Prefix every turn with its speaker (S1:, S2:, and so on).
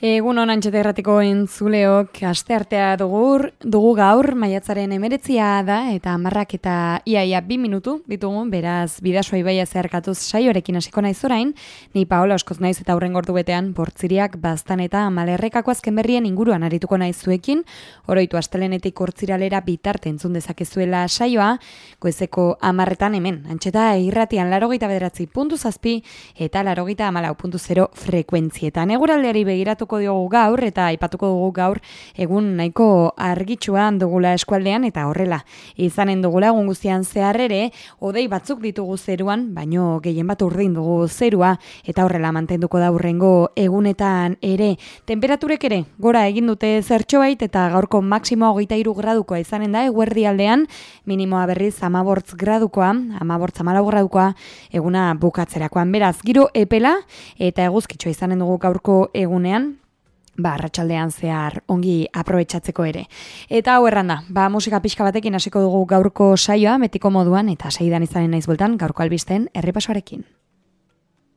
S1: Egun honan txeterratiko entzuleok, asteartea dugu gaur, maiatzaren 19 da, eta 10 eta iaia 2 minutu ditugu, beraz, bidasoa ibaia zeharkatuz saioarekin hasiko naiz orain, ni Paola Oskoz naiz eta hurren gordu betean, bortziriak, baztan eta malerrekako azken berrien inguruan arituko naiz zuekin, oroitu astelenetik hortziralera bitarte entzun dezakezuela saioa, goizeko 10etan hemen, antxeta irratian 89.7 eta 94.0 frekuentzietan. Eguraldeari begiratuko diogu gaur eta aipatuko dugu gaur egun nahiko argitsuan dugula eskualdean eta horrela izanen dugula egun guztian zehar ere, hodei batzuk ditugu zeruan, baino gehien bat urdin dugu zerua eta horrela mantenduko da hurrengo egunetan ere. Temperaturek ere gora egin dute zertxobait eta gaurko maksimoa 23 gradukoa izanen da eguerdialdean, minimoa berriz 14 gradukoa, 14 gradukoa eguna bukatzerakoan. Beraz, giro epela eta eguzkitxoa izanen dugu gaurko egunean, arratsaldean zehar ongi aprobetxatzeko ere. Eta hau erranda, musika pixka batekin hasiko dugu gaurko saioa, metiko moduan, eta seidan izanen naiz bueltan gaurko albisten errepasoarekin.